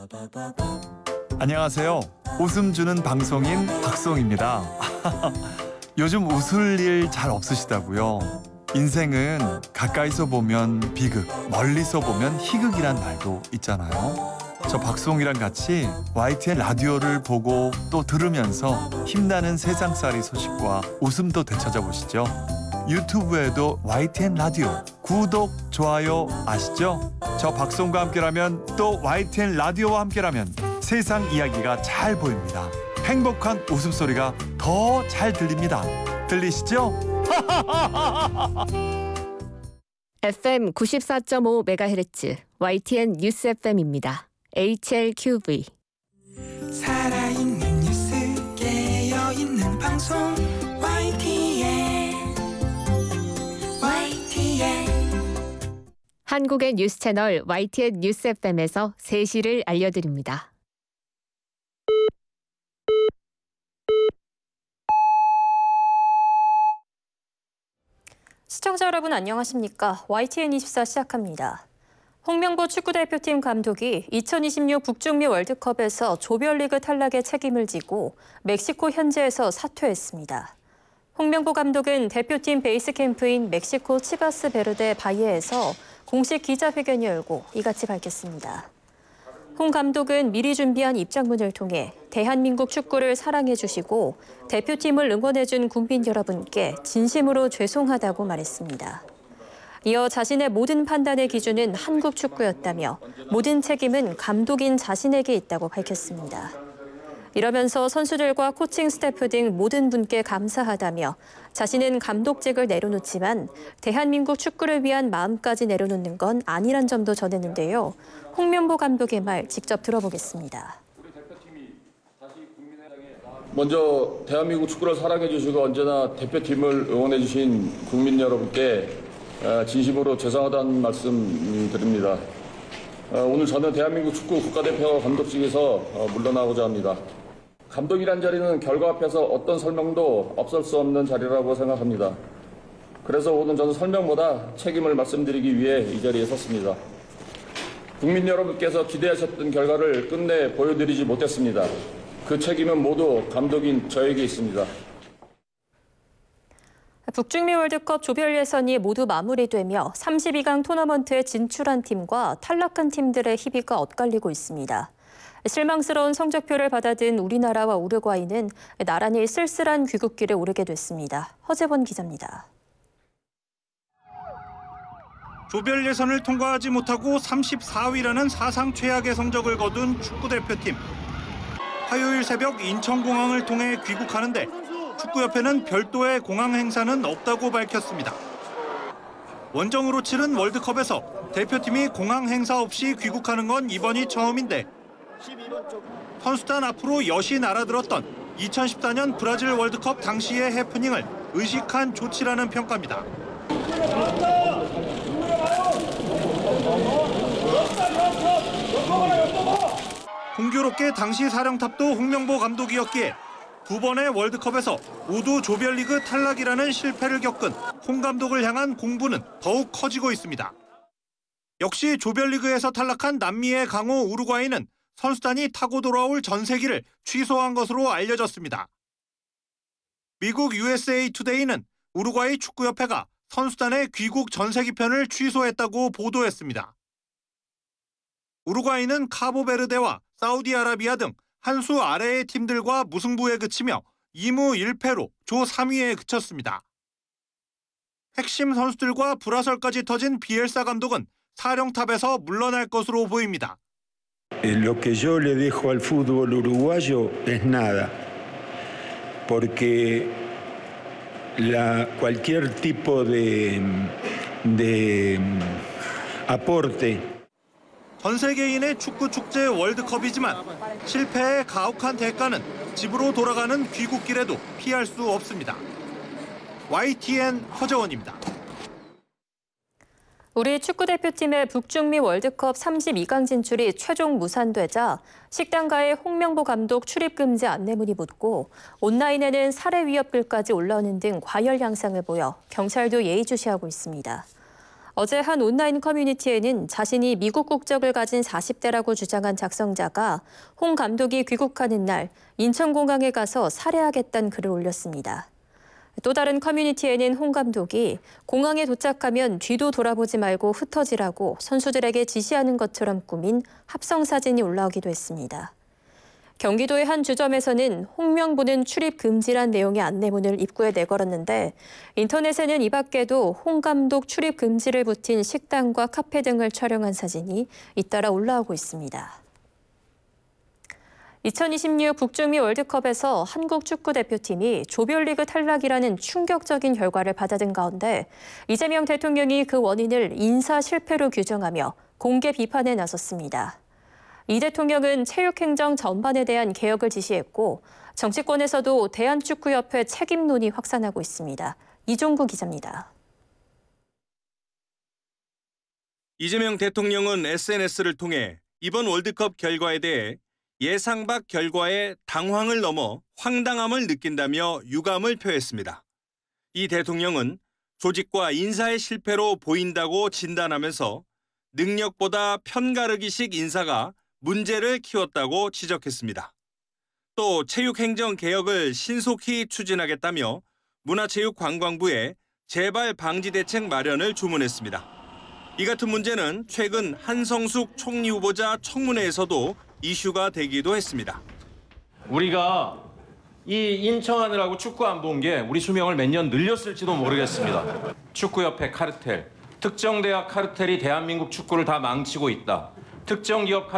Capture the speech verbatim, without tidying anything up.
안녕하세요. 웃음 주는 방송인 박송입니다. 요즘 웃을 일 잘 없으시다고요? 인생은 가까이서 보면 비극, 멀리서 보면 희극이란 말도 있잖아요. 저 박송이랑 같이 와이티엔 라디오를 보고 또 들으면서 힘나는 세상살이 소식과 웃음도 되찾아보시죠. 유튜브에도 와이티엔 라디오 구독, 좋아요 아시죠? 저 박송과 함께라면 또 와이티엔 라디오와 함께라면 세상 이야기가 잘 보입니다. 행복한 웃음소리가 더 잘 들립니다. 들리시죠? 에프엠 구십사 점 오 메가헤르츠 와이티엔 뉴스 에프엠입니다. 에이치엘큐브이 살아있는 뉴스 깨어있는 방송 와이티엔 와이티엔 한국의 뉴스 채널 와이티엔 뉴스 에프엠에서 세 시를 알려드립니다. 시청자 여러분 안녕하십니까? 와이티엔 이십사 시작합니다. 홍명보 축구대표팀 감독이 이천이십육 북중미 월드컵에서 조별리그 탈락의 책임을 지고 멕시코 현지에서 사퇴했습니다. 홍명보 감독은 대표팀 베이스 캠프인 멕시코 치바스 베르데 바이에에서 공식 기자회견을 열고 이같이 밝혔습니다. 홍 감독은 미리 준비한 입장문을 통해 대한민국 축구를 사랑해 주시고 대표팀을 응원해 준 국민 여러분께 진심으로 죄송하다고 말했습니다. 이어 자신의 모든 판단의 기준은 한국 축구였다며 모든 책임은 감독인 자신에게 있다고 밝혔습니다. 이러면서 선수들과 코칭 스태프 등 모든 분께 감사하다며 자신은 감독직을 내려놓지만 대한민국 축구를 위한 마음까지 내려놓는 건 아니란 점도 전했는데요. 홍명보 감독의 말 직접 들어보겠습니다. 먼저 대한민국 축구를 사랑해 주시고 언제나 대표팀을 응원해 주신 국민 여러분께 진심으로 죄송하다는 말씀 드립니다. 오늘 저는 대한민국 축구 국가대표 감독직에서 물러나고자 합니다. 감독이란 자리는 결과 앞에서 어떤 설명도 없을 수 없는 자리라고 생각합니다. 그래서 오늘 저는 설명보다 책임을 말씀드리기 위해 이 자리에 섰습니다. 국민 여러분께서 기대하셨던 결과를 끝내 보여드리지 못했습니다. 그 책임은 모두 감독인 저에게 있습니다. 북중미 월드컵 조별 예선이 모두 마무리되며 삼십이 강 토너먼트에 진출한 팀과 탈락한 팀들의 희비가 엇갈리고 있습니다. 실망스러운 성적표를 받아든 우리나라와 우루과이는 나란히 쓸쓸한 귀국길에 오르게 됐습니다. 허재원 기자입니다. 조별 예선을 통과하지 못하고 삼십사 위라는 사상 최악의 성적을 거둔 축구대표팀. 화요일 새벽 인천공항을 통해 귀국하는데 축구협회는 별도의 공항 행사는 없다고 밝혔습니다. 원정으로 치른 월드컵에서 대표팀이 공항 행사 없이 귀국하는 건 이번이 처음인데 선수단 앞으로 여신 알아들었던 이천십사 년 브라질 월드컵 당시의 해프닝을 의식한 조치라는 평가입니다. 공교롭게 당시 사령탑도 홍명보 감독이었기에 두 번의 월드컵에서 모두 조별리그 탈락이라는 실패를 겪은 홍 감독을 향한 공분은 더욱 커지고 있습니다. 역시 조별리그에서 탈락한 남미의 강호 우루과이는 선수단이 타고 돌아올 전세기를 취소한 것으로 알려졌습니다. 미국 유에스에이 투데이는 우루과이 축구협회가 선수단의 귀국 전세기편을 취소했다고 보도했습니다. 우루과이는 카보베르데와 사우디아라비아 등 한 수 아래의 팀들과 무승부에 그치며 이 무 일 패로 조 삼 위에 그쳤습니다. 핵심 선수들과 불화설까지 터진 비엘사 감독은 사령탑에서 물러날 것으로 보입니다. Lo que yo le dejo al fútbol uruguayo es nada, porque la, cualquier tipo de, de aporte 전 세계인의 축구 축제 월드컵이지만 실패의 가혹한 대가는 집으로 돌아가는 귀국길에도 피할 수 없습니다. 와이티엔 허재원입니다. 우리 축구대표팀의 북중미 월드컵 삼십이 강 진출이 최종 무산되자 식당가에 홍명보 감독 출입금지 안내문이 붙고 온라인에는 살해 위협글까지 올라오는 등 과열 양상을 보여 경찰도 예의주시하고 있습니다. 어제 한 온라인 커뮤니티에는 자신이 미국 국적을 가진 사십 대라고 주장한 작성자가 홍 감독이 귀국하는 날 인천공항에 가서 살해하겠다는 글을 올렸습니다. 또 다른 커뮤니티에는 홍 감독이 공항에 도착하면 뒤도 돌아보지 말고 흩어지라고 선수들에게 지시하는 것처럼 꾸민 합성 사진이 올라오기도 했습니다. 경기도의 한 주점에서는 홍명보는 출입 금지란 내용의 안내문을 입구에 내걸었는데 인터넷에는 이 밖에도 홍 감독 출입 금지를 붙인 식당과 카페 등을 촬영한 사진이 잇따라 올라오고 있습니다. 이천이십육 북중미 월드컵에서 한국 축구대표팀이 조별리그 탈락이라는 충격적인 결과를 받아든 가운데 이재명 대통령이 그 원인을 인사 실패로 규정하며 공개 비판에 나섰습니다. 이 대통령은 체육행정 전반에 대한 개혁을 지시했고 정치권에서도 대한축구협회 책임론이 확산하고 있습니다. 이종구 기자입니다. 이재명 대통령은 에스엔에스를 통해 이번 월드컵 결과에 대해 예상 밖 결과에 당황을 넘어 황당함을 느낀다며 유감을 표했습니다. 이 대통령은 조직과 인사의 실패로 보인다고 진단하면서 능력보다 편가르기식 인사가 문제를 키웠다고 지적했습니다. 또 체육행정 개혁을 신속히 추진하겠다며 문화체육관광부에 재발 방지 대책 마련을 주문했습니다. 이 같은 문제는 최근 한성숙 총리 후보자 청문회에서도 이슈가 되기도 했습니다. 우리가 이 인청하느라고 축구 안 본 게 우리 수명을 몇 년 늘렸을지도 모르겠습니다. 축구협회 카르텔, 특정 대학 카르텔이 대한민국 축구를 다 망치고 있다. 특정 기업